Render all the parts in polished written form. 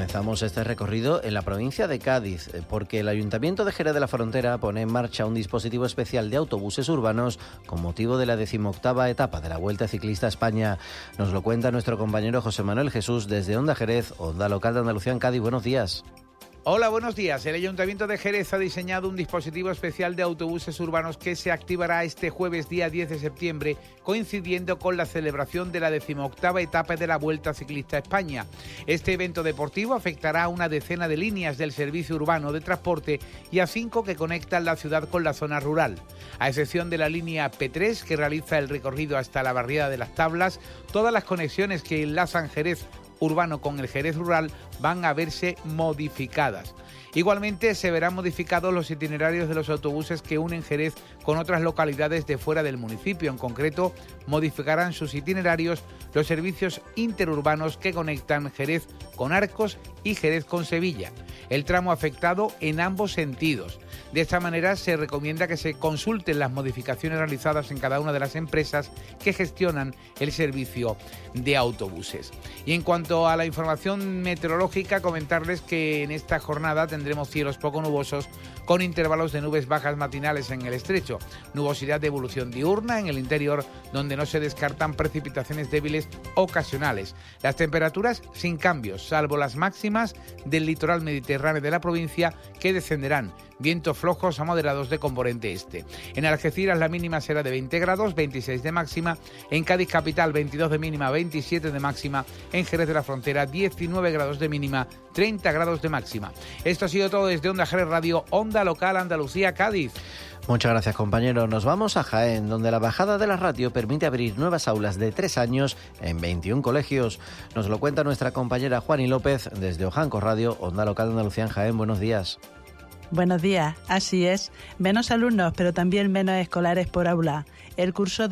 Comenzamos este recorrido en la provincia de Cádiz, porque el Ayuntamiento de Jerez de la Frontera pone en marcha un dispositivo especial de autobuses urbanos con motivo de la 18ª etapa de la Vuelta Ciclista a España. Nos lo cuenta nuestro compañero José Manuel Jesús desde Onda Jerez, Onda Local de Andalucía en Cádiz. Buenos días. Hola, buenos días. El Ayuntamiento de Jerez ha diseñado un dispositivo especial de autobuses urbanos que se activará este jueves día 10 de septiembre, coincidiendo con la celebración de la 18ª etapa de la Vuelta Ciclista a España. Este evento deportivo afectará a una decena de líneas del servicio urbano de transporte y a 5 que conectan la ciudad con la zona rural. A excepción de la línea P3, que realiza el recorrido hasta la barriada de las Tablas, todas las conexiones que enlazan Jerez urbano con el Jerez rural van a verse modificadas. Igualmente se verán modificados los itinerarios de los autobuses que unen Jerez con otras localidades de fuera del municipio. En concreto, modificarán sus itinerarios los servicios interurbanos que conectan Jerez con Arcos y Jerez con Sevilla. El tramo afectado en ambos sentidos. De esta manera se recomienda que se consulten las modificaciones realizadas en cada una de las empresas que gestionan el servicio de autobuses. Y en cuanto a la información meteorológica, comentarles que en esta jornada tendremos cielos poco nubosos con intervalos de nubes bajas matinales en el estrecho, nubosidad de evolución diurna en el interior, donde no se descartan precipitaciones débiles ocasionales. Las temperaturas sin cambios, salvo las máximas del litoral mediterráneo de la provincia, que descenderán. Vientos flojos a moderados de componente este. En Algeciras la mínima será de 20 grados, 26 de máxima. En Cádiz capital 22 de mínima, 27 de máxima. En Jerez de la Frontera 19 grados de mínima, 30 grados de máxima. Esto ha sido todo desde Onda Jerez Radio, Onda Local Andalucía, Cádiz. Muchas gracias, compañero. Nos vamos a Jaén, donde la bajada de la ratio permite abrir nuevas aulas de 3 años en 21 colegios. Nos lo cuenta nuestra compañera Juani López desde Ojanco Radio, Onda Local Andalucía en Jaén. Buenos días. Buenos días, así es. Menos alumnos, pero también menos escolares por aula. El curso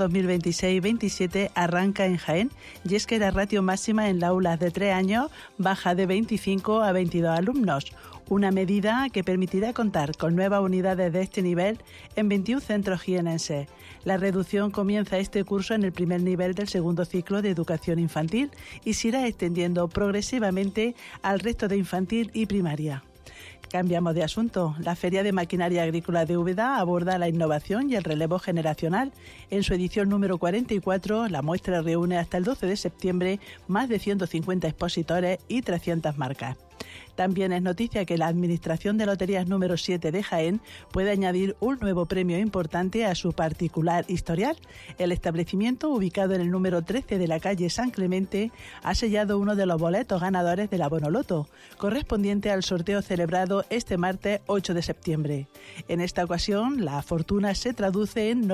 2026-27 arranca en Jaén y es que la ratio máxima en las aulas de 3 años baja de 25 a 22 alumnos. Una medida que permitirá contar con nuevas unidades de este nivel en 21 centros jienenses. La reducción comienza este curso en el primer nivel del segundo ciclo de educación infantil y se irá extendiendo progresivamente al resto de infantil y primaria. Cambiamos de asunto. La Feria de Maquinaria Agrícola de Úbeda aborda la innovación y el relevo generacional. En su edición número 44, la muestra reúne hasta el 12 de septiembre más de 150 expositores y 300 marcas. También es noticia que la Administración de Loterías número 7 de Jaén puede añadir un nuevo premio importante a su particular historial. El establecimiento, ubicado en el número 13 de la calle San Clemente, ha sellado uno de los boletos ganadores del Abonoloto, correspondiente al sorteo celebrado este martes 8 de septiembre. En esta ocasión, la fortuna se traduce en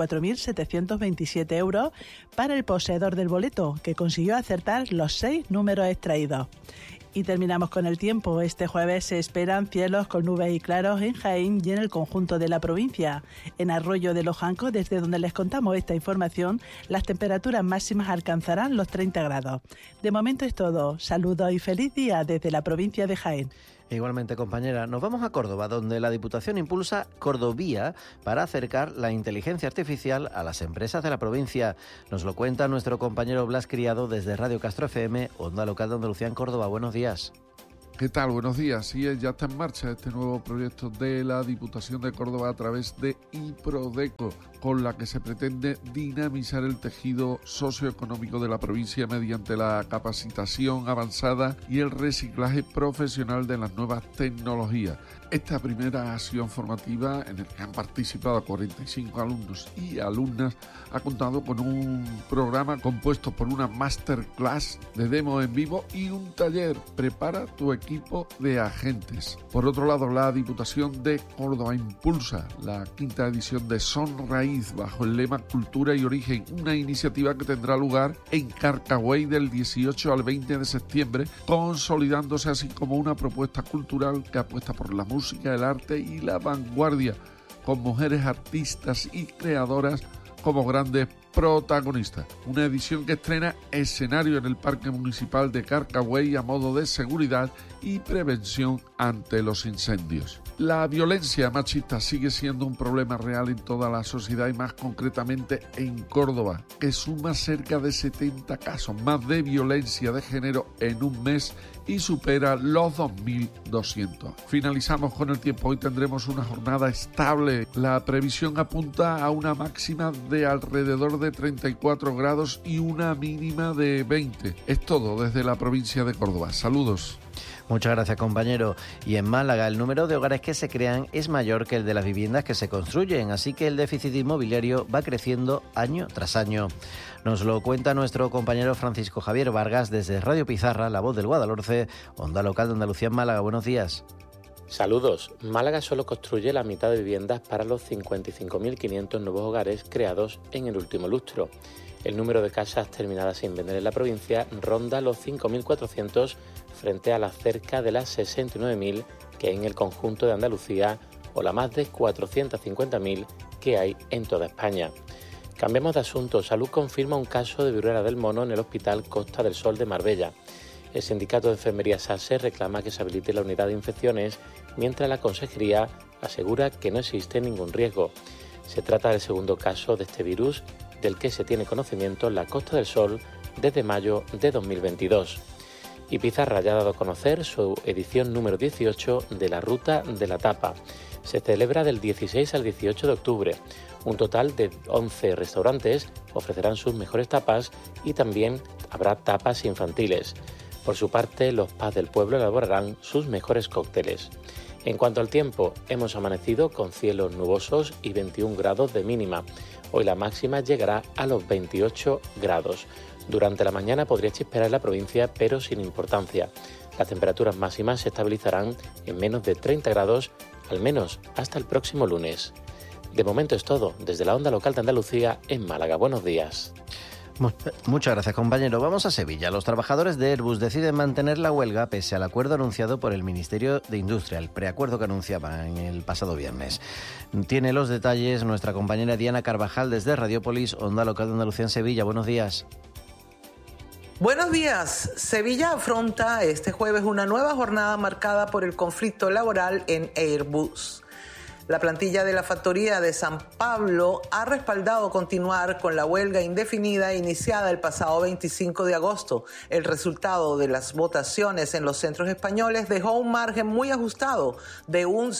94.727 euros para el poseedor del boleto, que consiguió acertar los 6 números extraídos. Y terminamos con el tiempo. Este jueves se esperan cielos con nubes y claros en Jaén y en el conjunto de la provincia. En Arroyo de Ojanco, desde donde les contamos esta información, las temperaturas máximas alcanzarán los 30 grados. De momento es todo. Saludos y feliz día desde la provincia de Jaén. Igualmente, compañera, nos vamos a Córdoba, donde la Diputación impulsa Cordovía para acercar la inteligencia artificial a las empresas de la provincia. Nos lo cuenta nuestro compañero Blas Criado desde Radio Castro FM, Onda Local de Andalucía en Córdoba. Buenos días. ¿Qué tal? Buenos días. Sí, ya está en marcha este nuevo proyecto de la Diputación de Córdoba a través de IPRODECO, con la que se pretende dinamizar el tejido socioeconómico de la provincia mediante la capacitación avanzada y el reciclaje profesional de las nuevas tecnologías. Esta primera acción formativa, en la que han participado 45 alumnos y alumnas, ha contado con un programa compuesto por una masterclass de demo en vivo y un taller Prepara tu equipo de agentes. Por otro lado, la Diputación de Córdoba impulsa la 5ª edición de Son Raíz bajo el lema Cultura y Origen, una iniciativa que tendrá lugar en Carcagüey del 18 al 20 de septiembre, consolidándose así como una propuesta cultural que apuesta por la música, el arte y la vanguardia, con mujeres artistas y creadoras como grandes protagonista. Una edición que estrena escenario en el Parque Municipal de Carcagüey a modo de seguridad y prevención ante los incendios. La violencia machista sigue siendo un problema real en toda la sociedad y más concretamente en Córdoba, que suma cerca de 70 casos más de violencia de género en un mes y supera los 2.200. Finalizamos con el tiempo. Hoy tendremos una jornada estable. La previsión apunta a una máxima de alrededor de 34 grados y una mínima de 20. Es todo desde la provincia de Córdoba. Saludos. Muchas gracias, compañero. Y en Málaga, el número de hogares que se crean es mayor que el de las viviendas que se construyen, así que el déficit inmobiliario va creciendo año tras año. Nos lo cuenta nuestro compañero Francisco Javier Vargas desde Radio Pizarra, La Voz del Guadalhorce, Onda Local de Andalucía en Málaga. Buenos días. Saludos. Málaga solo construye la mitad de viviendas para los 55.500 nuevos hogares creados en el último lustro. El número de casas terminadas sin vender en la provincia ronda los 5.400 frente a las cerca de las 69.000 que hay en el conjunto de Andalucía o las más de 450.000 que hay en toda España. Cambiamos de asunto. Salud confirma un caso de viruela del mono en el Hospital Costa del Sol de Marbella. El sindicato de enfermería SASE reclama que se habilite la unidad de infecciones, mientras la consejería asegura que no existe ningún riesgo. Se trata del segundo caso de este virus del que se tiene conocimiento en la Costa del Sol desde mayo de 2022. Y Pizarra ya ha dado a conocer su edición número 18 de la Ruta de la Tapa. Se celebra del 16 al 18 de octubre. Un total de 11 restaurantes ofrecerán sus mejores tapas y también habrá tapas infantiles. Por su parte, los pubs del pueblo elaborarán sus mejores cócteles. En cuanto al tiempo, hemos amanecido con cielos nubosos y 21 grados de mínima. Hoy la máxima llegará a los 28 grados. Durante la mañana podría chispear en la provincia, pero sin importancia. Las temperaturas máximas se estabilizarán en menos de 30 grados, al menos hasta el próximo lunes. De momento es todo, desde la Onda Local de Andalucía en Málaga. Buenos días. Muchas gracias, compañero. Vamos a Sevilla. Los trabajadores de Airbus deciden mantener la huelga pese al acuerdo anunciado por el Ministerio de Industria, el preacuerdo que anunciaban el pasado viernes. Tiene los detalles nuestra compañera Diana Carvajal desde Radiópolis, Onda Local de Andalucía en Sevilla. Buenos días. Buenos días. Sevilla afronta este jueves una nueva jornada marcada por el conflicto laboral en Airbus. La plantilla de la factoría de San Pablo ha respaldado continuar con la huelga indefinida iniciada el pasado 25 de agosto. El resultado de las votaciones en los centros españoles dejó un margen muy ajustado de un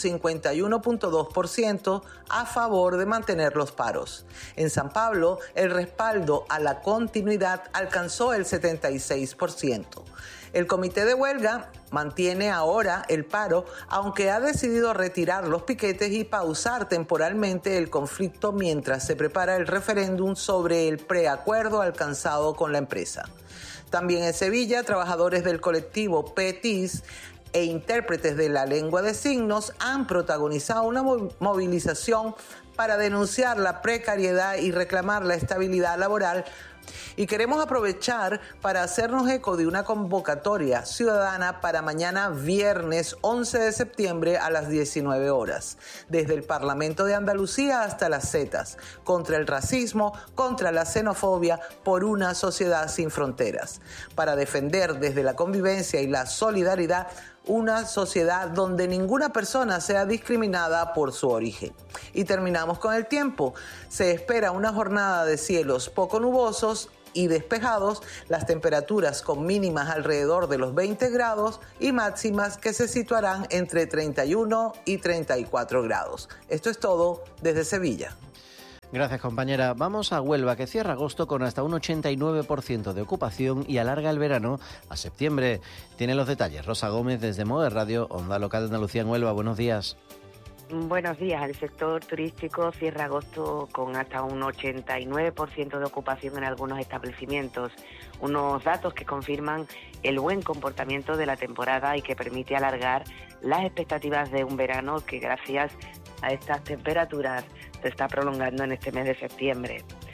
51.2% a favor de mantener los paros. En San Pablo, el respaldo a la continuidad alcanzó el 76%. El comité de huelga mantiene ahora el paro, aunque ha decidido retirar los piquetes y pausar temporalmente el conflicto mientras se prepara el referéndum sobre el preacuerdo alcanzado con la empresa. También en Sevilla, trabajadores del colectivo PETIS e intérpretes de la lengua de signos han protagonizado una movilización para denunciar la precariedad y reclamar la estabilidad laboral. Y queremos aprovechar para hacernos eco de una convocatoria ciudadana para mañana viernes 11 de septiembre a las 19 horas, desde el Parlamento de Andalucía hasta las Zetas, contra el racismo, contra la xenofobia, por una sociedad sin fronteras, para defender desde la convivencia y la solidaridad una sociedad donde ninguna persona sea discriminada por su origen. Y terminamos con el tiempo. Se espera una jornada de cielos poco nubosos y despejados, las temperaturas con mínimas alrededor de los 20 grados y máximas que se situarán entre 31 y 34 grados. Esto es todo desde Sevilla. Gracias, compañera. Vamos a Huelva, que cierra agosto con hasta un 89% de ocupación y alarga el verano a septiembre. Tiene los detalles Rosa Gómez desde Mover Radio, Onda Local de Andalucía en Huelva. Buenos días. Buenos días. El sector turístico cierra agosto con hasta un 89% de ocupación en algunos establecimientos. Unos datos que confirman el buen comportamiento de la temporada y que permite alargar las expectativas de un verano que, gracias a estas temperaturas, se está prolongando en este mes de septiembre.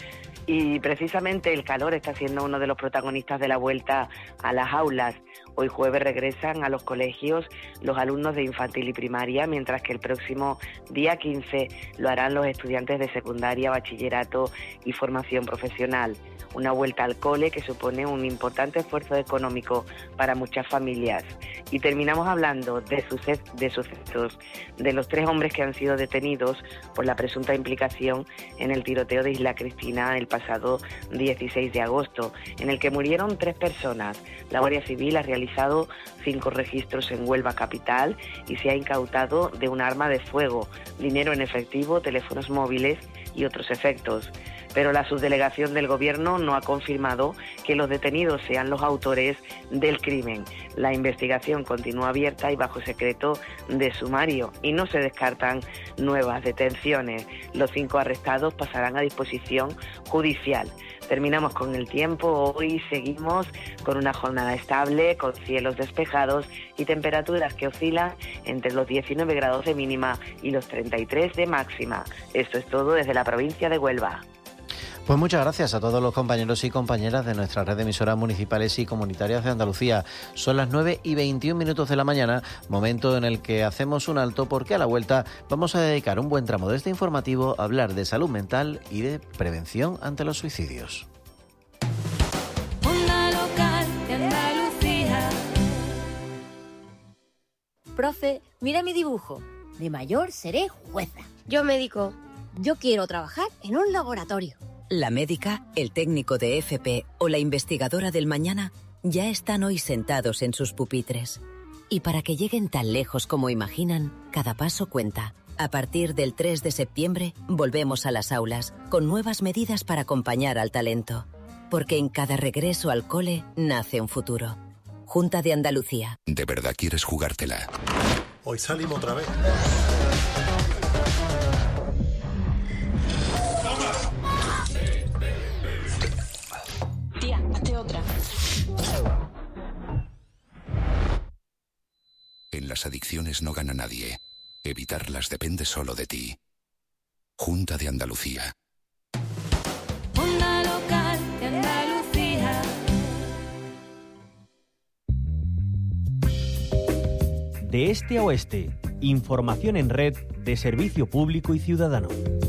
Y precisamente el calor está siendo uno de los protagonistas de la vuelta a las aulas. Hoy jueves regresan a los colegios los alumnos de infantil y primaria, mientras que el próximo día 15 lo harán los estudiantes de secundaria, bachillerato y formación profesional. Una vuelta al cole que supone un importante esfuerzo económico para muchas familias. Y terminamos hablando de sucesos de los 3 hombres que han sido detenidos por la presunta implicación en el tiroteo de Isla Cristina el pasado 16 de agosto, en el que murieron 3 personas. La Guardia Civil ha realizado 5 registros en Huelva capital y se ha incautado de un arma de fuego, dinero en efectivo, teléfonos móviles y otros efectos. Pero la subdelegación del Gobierno no ha confirmado que los detenidos sean los autores del crimen. La investigación continúa abierta y bajo secreto de sumario y no se descartan nuevas detenciones. Los 5 arrestados pasarán a disposición judicial. Terminamos con el tiempo. Hoy seguimos con una jornada estable, con cielos despejados y temperaturas que oscilan entre los 19 grados de mínima y los 33 de máxima. Esto es todo desde la provincia de Huelva. Pues muchas gracias a todos los compañeros y compañeras de nuestra red de emisoras municipales y comunitarias de Andalucía. Son las 9:21 de la mañana, momento en el que hacemos un alto porque a la vuelta vamos a dedicar un buen tramo de este informativo a hablar de salud mental y de prevención ante los suicidios. Onda local de Andalucía. Profe, mira mi dibujo. De mayor seré jueza. Yo médico. Yo quiero trabajar en un laboratorio. La médica, el técnico de FP o la investigadora del mañana ya están hoy sentados en sus pupitres. Y para que lleguen tan lejos como imaginan, cada paso cuenta. A partir del 3 de septiembre, volvemos a las aulas, con nuevas medidas para acompañar al talento. Porque en cada regreso al cole nace un futuro. Junta de Andalucía. ¿De verdad quieres jugártela? Hoy salimos otra vez. Tía, hazte otra. En las adicciones no gana nadie. Evitarlas depende solo de ti. Junta de Andalucía. Onda local de Andalucía. De este a oeste, información en red de servicio público y ciudadano.